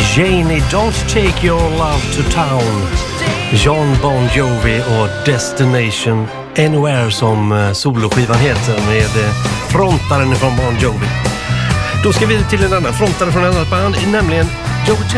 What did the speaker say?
Janie, Don't Take Your Love to Town. John Bon Jovi och Destination Anywhere som soloskivan heter, med frontaren från Bon Jovi. Då ska vi till en annan frontare från ett annat band, nämligen Joe